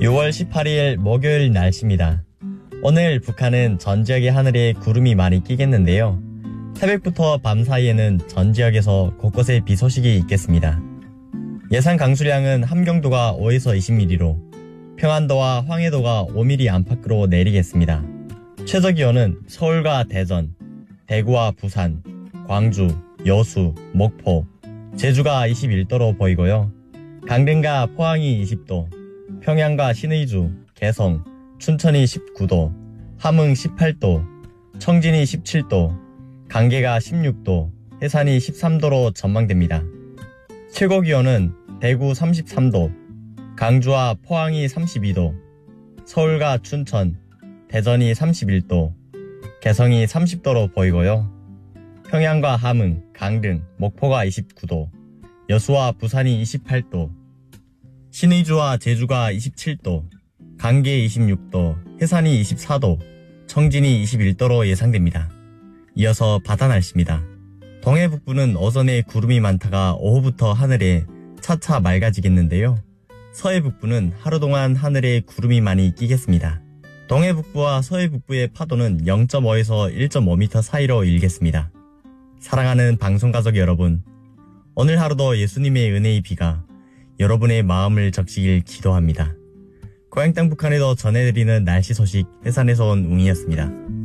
6월 18일 목요일 날씨입니다. 오늘 북한은 전 지역의 하늘에 구름이 많이 끼겠는데요. 새벽부터 밤 사이에는 전 지역에서 곳곳에 비 소식이 있겠습니다. 예상 강수량은 함경도가 5에서 20mm로 평안도와 황해도가 5mm 안팎으로 내리겠습니다. 최저기온은 서울과 대전, 대구와 부산, 광주, 여수, 목포, 제주가 21도로 보이고요. 강릉과 포항이 20도, 평양과 신의주, 개성, 춘천이 19도, 함흥 18도, 청진이 17도, 강계가 16도, 해산이 13도로 전망됩니다. 최고기온은 대구 33도, 강주와 포항이 32도, 서울과 춘천, 대전이 31도, 개성이 30도로 보이고요. 평양과 함흥, 강릉, 목포가 29도, 여수와 부산이 28도, 신의주와 제주가 27도, 강계 26도, 해산이 24도, 청진이 21도로 예상됩니다. 이어서 바다 날씨입니다. 동해 북부는 오전에 구름이 많다가 오후부터 하늘에 차차 맑아지겠는데요. 서해 북부는 하루 동안 하늘에 구름이 많이 끼겠습니다. 동해 북부와 서해 북부의 파도는 0.5에서 1.5m 사이로 일겠습니다. 사랑하는 방송가족 여러분, 오늘 하루도 예수님의 은혜의 비가 여러분의 마음을 적시길 기도합니다. 고향 땅 북한에도 전해드리는 날씨 소식 해산에서 온 웅이었습니다.